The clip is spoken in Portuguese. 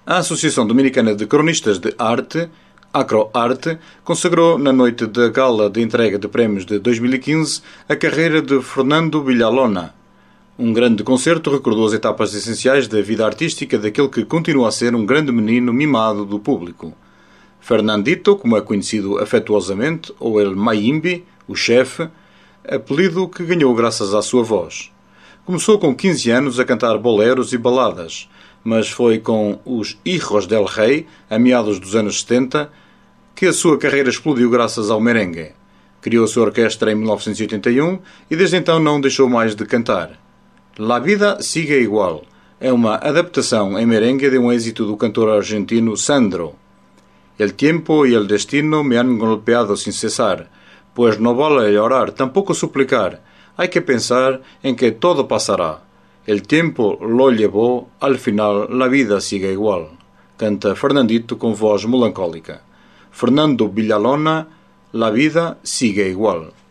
A Associação Dominicana de Cronistas de Arte, ACROARTE, consagrou na noite da gala de entrega de prémios de 2015 a carreira de Fernando Villalona. Um grande concerto recordou as etapas essenciais da vida artística daquele que continua a ser um grande menino mimado do público. Fernandito, como é conhecido afetuosamente, ou El Mayimbe, o chefe, apelido que ganhou graças à sua voz. Começou com 15 anos a cantar boleros e baladas, mas foi com os Hijos del Rey, a meados dos anos 70, que a sua carreira explodiu graças ao merengue. Criou a sua orquestra em 1981 e desde então não deixou mais de cantar. La vida sigue igual é uma adaptação em merengue de um êxito do cantor argentino Sandro. El tiempo y el destino me han golpeado sin cesar, pues no vale llorar, tampoco suplicar. Hay que pensar en que todo pasará. El tiempo lo llevó, al final la vida sigue igual. Canta Fernandito com voz melancólica. Fernando Villalona, La vida sigue igual.